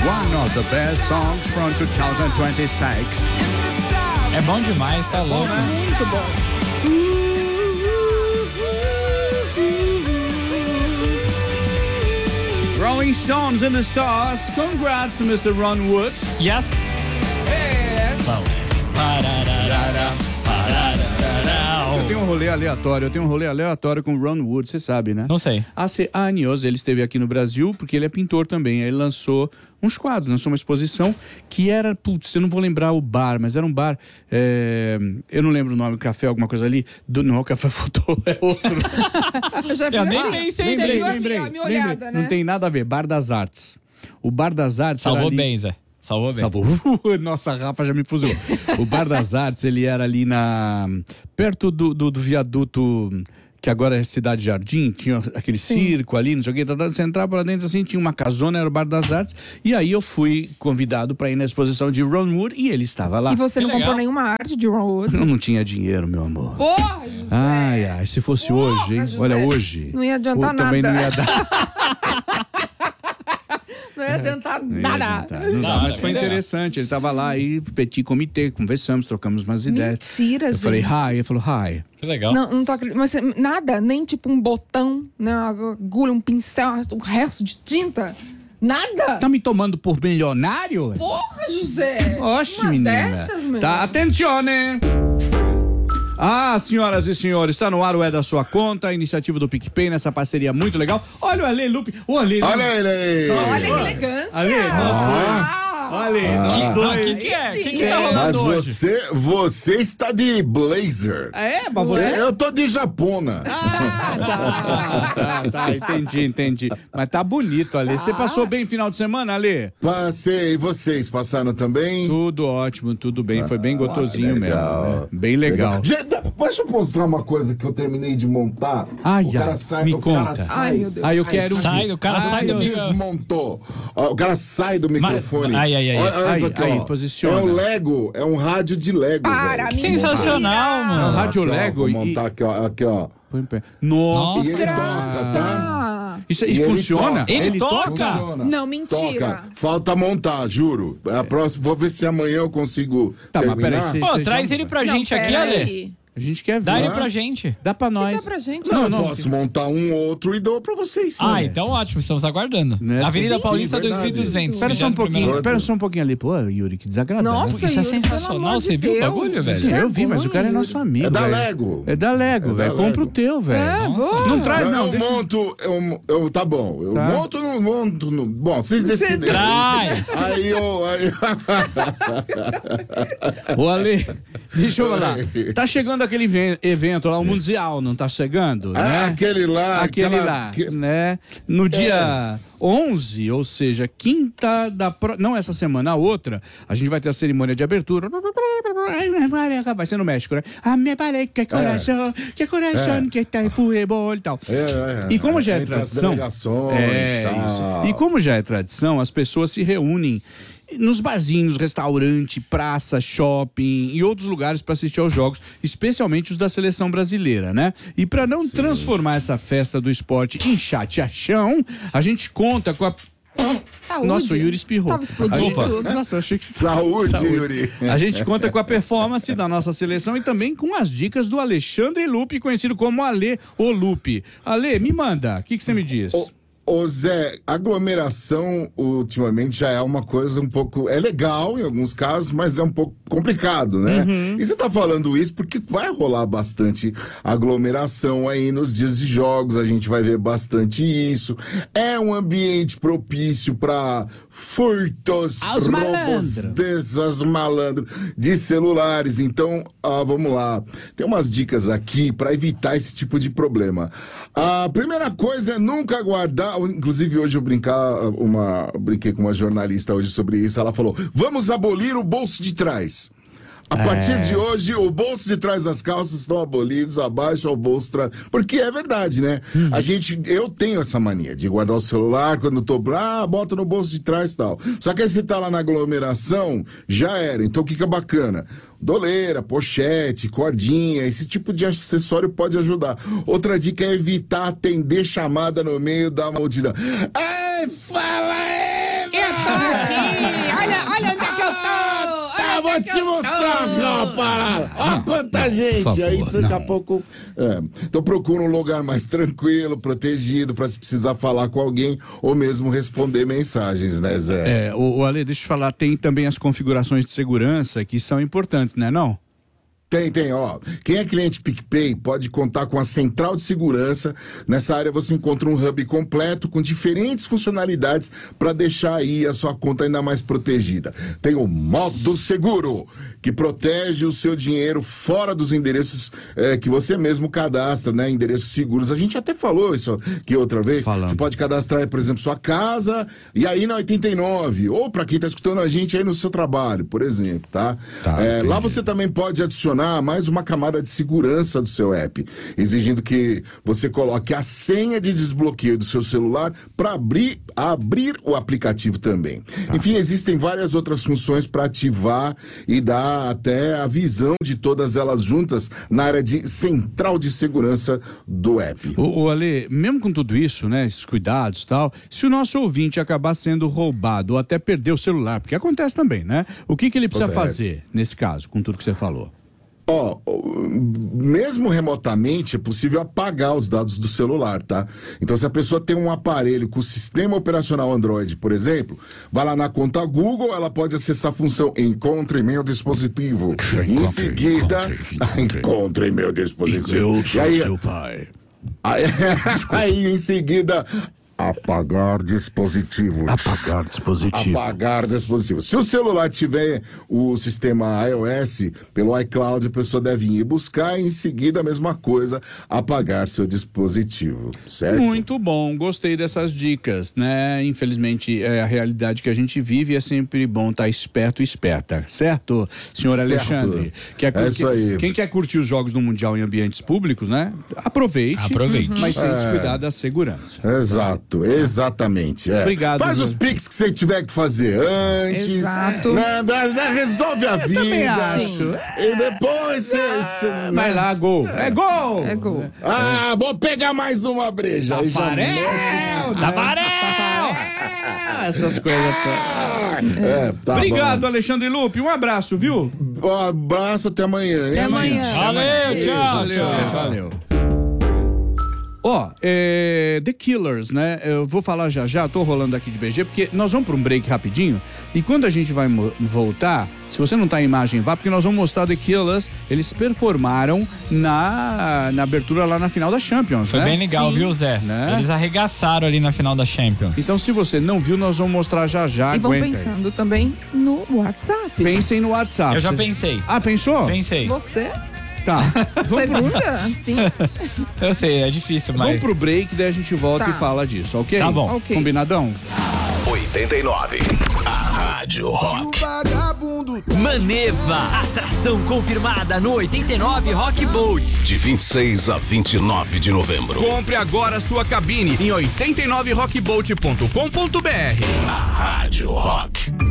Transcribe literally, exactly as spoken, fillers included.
One of the best songs from twenty twenty-six. É bom demais, tá louco. Muito bom. Rolling Stones and the Stars. Congrats, mister Ron Wood. Yes. É. Bom. Pararara, pararara. Eu tenho um rolê aleatório, eu tenho um rolê aleatório com o Ron Wood, você sabe, né? Não sei. Há anos ele esteve aqui no Brasil, porque ele é pintor também. Ele lançou uns quadros, lançou uma exposição que era, putz, eu não vou lembrar o bar, mas era um bar, é, eu não lembro o nome, café, alguma coisa ali. Do, não, o café faltou, é outro. Eu já Eu vi nem assim. pensei Você nisso. viu a lembrei, minha, a minha lembrei. olhada, né? Não tem nada a ver, Bar das Artes. O Bar das Artes Salvou era ali... bem, Zé. Salvou bem. Salvou. Nossa, a Rafa já me fuzilou. O Bar das Artes, ele era ali na... perto do, do, do viaduto, que agora é Cidade Jardim, tinha aquele Sim. circo ali, não sei o que, você entrava lá dentro assim, tinha uma casona, era o Bar das Artes, e aí eu fui convidado para ir na exposição de Ron Wood e ele estava lá. E você Que não legal. comprou nenhuma arte de Ron Wood? Eu não tinha dinheiro, meu amor. Porra, José! Ai, ai, se fosse Porra, hoje, hein? José. Olha, hoje. Não ia adiantar eu também nada. não ia dar. Não ia adiantar Não ia nada. adiantar, não dá, Nada, mas foi entendeu? interessante. Ele estava lá e petit comitê, conversamos, trocamos umas ideias. Mentira, Eu gente. falei, hi, ele falou, hi. Que legal. Não, não tô acreditando. Mas você- nada, nem tipo um botão, né, uma agulha, um pincel, o resto de tinta. Nada. Tá me tomando por milionário? Porra, José. Oxe, Uma menina. dessas, meu. Tá, attenzione. Ah, senhoras e senhores, está no ar o É da Sua Conta, a iniciativa do PicPay nessa parceria muito legal. Olha o Ale Lupe, o Ale. Olha ele aí! Olha que elegância. Ale, nós dois. Ah. Ale, nós O dois. que, que é? O que, que É. tá Mas rolando hoje? você, você está de blazer. É, mas você... Eu tô de japona. Ah, tá, tá, tá, entendi, entendi. Mas tá bonito, Ale. Você passou bem final de semana, Ale? Passei, e vocês passaram também? Tudo ótimo, tudo bem. Foi bem gostosinho legal. mesmo, né? Bem legal. Gente, deixa eu mostrar uma coisa que eu terminei de montar. Ai, o cara ai, sai, me o cara conta. sai. Ai, meu Deus. Ah, eu quero... Sai, o cara Ai, sai do eu- microfone. Desmontou. Ó, o cara sai do microfone. ai, ai, ai. Olha, olha Aí, isso aqui, aí, ó. posiciona. É um Lego, é um rádio de Lego. Para, velho. mentira. Sensacional, Não, mano. rádio Aqui, ó, Lego Vou e- montar aqui, ó. Aqui, ó. Põe em pé. Nossa. E ele Graça. toca, tá? Isso, E isso ele funciona? toca. Ele toca? Funciona. Não, mentira. Toca. Falta montar, juro. A próxima, vou ver se amanhã eu consigo Tá, mas terminar. peraí, você- Pô, Você traz já- ele pra Não, gente aqui, pera Ale. aí. A gente quer ver. Dá ele Hã? pra gente. Dá pra nós. Dá pra gente. Não, Não, eu não, posso montar um outro e dou pra vocês sim. Ah, então ótimo, estamos aguardando. Né? Avenida Sim, Paulista sim, verdade. dois mil e duzentos. Espera só um vigésimo pouquinho, primeiro. espera só um pouquinho ali. Pô, Yuri, que desagradável. Nossa, Isso é Yuri, pelo sensacional, amor você de viu o Deus. bagulho, velho? Sim, eu vi, mas o cara é Vergonha, nosso amigo. É da velho. Lego. É da Lego, É da velho. Compra o Lego. teu, velho. É, boa. Não traz, Não, não. eu Deixa... monto, eu, eu, tá bom. Eu Tá. monto, não monto. Não. Bom, vocês decidem. Traz. Aí eu. Aí... Ô, Ale, deixa eu falar. Tá chegando aquele even- evento lá, o Mundial, não tá chegando, né? Ah, aquele lá. Aquele aquela- lá, que- né? No dia onze, ou seja, quinta da... Pro... Não essa semana, a outra, a gente vai ter a cerimônia de abertura. Vai ser no México, né? Ah, me parece que coração, que coração É. que tá em futebol e tal. É, é, E como já é entre as tradição... delegações, É, tal. isso. E como já é tradição, as pessoas se reúnem nos barzinhos, restaurante, praça, shopping e outros lugares para assistir aos jogos, especialmente os da seleção brasileira, né? E para não transformar essa festa do esporte em chateação, a gente conta com a... Saúde. Nossa, o Yuri espirrou. Tava explodindo. A gente- Nossa, eu achei que... Saúde, Yuri. A gente conta com a performance da nossa seleção e também com as dicas do Alexandre Lupe, conhecido como Ale o Lupe. Ale, me manda, o que que você me diz? Ô, ô Zé, aglomeração ultimamente já é uma coisa um pouco. É legal em alguns casos, mas é um pouco complicado, né? Uhum. E você tá falando isso porque vai rolar bastante aglomeração aí nos dias de jogos, a gente vai ver bastante isso. É um ambiente propício para furtos, Aos roubos malandros. dessas malandros de celulares. Então, ah, vamos lá. Tem umas dicas aqui para evitar esse tipo de problema. A primeira coisa é nunca guardar. Inclusive, hoje eu brincar uma, eu brinquei com uma jornalista hoje sobre isso. Ela falou: vamos abolir o bolso de trás. A partir de hoje, o bolso de trás das calças estão abolidos, abaixo ao bolso de trás. Porque é verdade, né? A gente, eu tenho essa mania de guardar o celular quando eu tô, ah, bota no bolso de trás e tal. Só que aí você tá lá na aglomeração, já era. Então o que que é bacana? Doleira, pochete, cordinha, esse tipo de acessório pode ajudar. Outra dica é evitar atender chamada no meio da multidão. Ai, fala aí, Eu tô aqui. vou te mostrar uma parada. Olha quanta gente. favor, Aí você daqui a não. pouco. É. Então procura um lugar mais tranquilo, protegido, pra se precisar falar com alguém ou mesmo responder mensagens, né, Zé? É, o, o Ale, deixa eu te falar, tem também as configurações de segurança que são importantes, né, não? Tem, tem, ó. Quem é cliente PicPay pode contar com a central de segurança. Nessa área você encontra um hub completo com diferentes funcionalidades para deixar aí a sua conta ainda mais protegida. Tem o modo seguro, que protege o seu dinheiro fora dos endereços eh, que você mesmo cadastra, né? Endereços seguros. A gente até falou isso aqui outra vez. Falamos. Você pode cadastrar, por exemplo, sua casa e aí na oitenta e nove, ou para quem tá escutando a gente aí no seu trabalho, por exemplo, tá? Tá, Eh, lá entendi. você também pode adicionar mais uma camada de segurança do seu app, exigindo que você coloque a senha de desbloqueio do seu celular para abrir, abrir o aplicativo também. Tá. Enfim, existem várias outras funções para ativar e dar até a visão de todas elas juntas na área de central de segurança do app. O, o Ale, mesmo com tudo isso, né, esses cuidados e tal, se o nosso ouvinte acabar sendo roubado ou até perder o celular, porque acontece também, né? O que que ele precisa Acontece. fazer nesse caso, com tudo que você falou? Ó, mesmo remotamente é possível apagar os dados do celular, tá? Então, se a pessoa tem um aparelho com o sistema operacional Android, por exemplo, vai lá na conta Google, ela pode acessar a função Encontre meu dispositivo. E em seguida, encontre, encontre. encontre meu dispositivo. Eu E sou aí, seu pai. aí, aí, em seguida, apagar dispositivos. Apagar dispositivo. Apagar dispositivo. Se o celular tiver o sistema iOS, pelo iCloud, a pessoa deve ir buscar e em seguida a mesma coisa, apagar seu dispositivo, certo? Muito bom, gostei dessas dicas, né? Infelizmente é a realidade que a gente vive e é sempre bom estar esperto e esperta, certo, senhor Certo. Alexandre? Quer, É isso aí. Quem quer curtir os jogos do Mundial em ambientes públicos, né? Aproveite, Aproveite. mas sem É. descuidar da segurança. Exato, exatamente. É. Obrigado, Faz Zé. os pics que você tiver que fazer antes. Exato. Né, né, né, resolve a vida. também acho. E depois você. você- Vai lá, gol. É gol! É gol. Ah, vou pegar mais uma breja. Aí já Tafarel! mete- Tafarel! Essas coisas todas. É, tá Obrigado, bom. Alexandre Lupe. Um abraço, viu? Um abraço, até amanhã. Até hein, amanhã. gente? Valeu, tchau. Valeu, valeu. Ó, é, The Killers, né? Eu vou falar já já, tô rolando aqui de B G, porque nós vamos para um break rapidinho e quando a gente vai mo- voltar, se você não tá em imagem, vá, porque nós vamos mostrar The Killers, eles performaram na, na abertura lá na final da Champions, Foi né? bem legal, Sim. viu, Zé? Né? Eles arregaçaram ali na final da Champions. Então, se você não viu, nós vamos mostrar já já, E vão aguenta aí. pensando também no WhatsApp. Pensem no WhatsApp. Eu já Você- pensei. Ah, pensou? Pensei. Você? Tá. Segunda? Sim. Eu sei, é difícil, mas... Vamos pro break, daí a gente volta Tá. e fala disso, ok? Tá bom. Ok. Combinadão? oitenta e nove. A Rádio Rock. Maneva, atração confirmada no oitenta e nove Rock Boat. De vinte e seis a vinte e nove de novembro. Compre agora sua cabine em oitenta e nove rockboat ponto com ponto br. A Rádio Rock.